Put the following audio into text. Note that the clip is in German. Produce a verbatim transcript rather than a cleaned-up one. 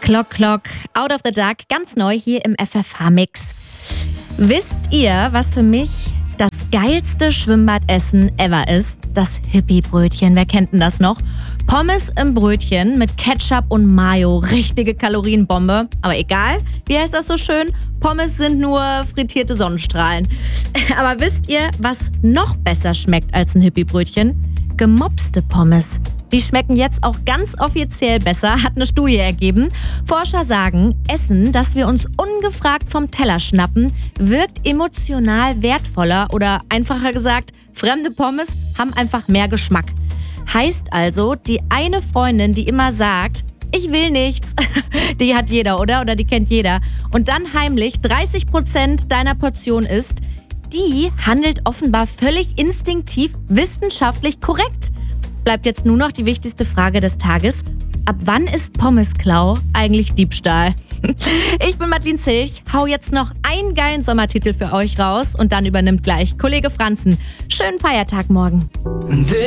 Clock Clock, Out of the Dark, ganz neu hier im F F H-Mix. Wisst ihr, was für mich das geilste Schwimmbadessen ever ist? Das Hippie-Brötchen, wer kennt denn das noch? Pommes im Brötchen mit Ketchup und Mayo, richtige Kalorienbombe. Aber egal, wie heißt das so schön? Pommes sind nur frittierte Sonnenstrahlen. Aber wisst ihr, was noch besser schmeckt als ein Hippie-Brötchen? Gemopste Pommes. Die schmecken jetzt auch ganz offiziell besser, hat eine Studie ergeben. Forscher sagen, Essen, das wir uns ungefragt vom Teller schnappen, wirkt emotional wertvoller oder einfacher gesagt, fremde Pommes haben einfach mehr Geschmack. Heißt also, die eine Freundin, die immer sagt, ich will nichts, die hat jeder, oder? Oder die kennt jeder. Und dann heimlich dreißig Prozent deiner Portion isst, die handelt offenbar völlig instinktiv wissenschaftlich korrekt. Bleibt jetzt nur noch die wichtigste Frage des Tages. Ab wann ist Pommesklau eigentlich Diebstahl? Ich bin Madeline Zilch, hau jetzt noch einen geilen Sommertitel für euch raus und dann übernimmt gleich Kollege Franzen. Schönen Feiertag morgen.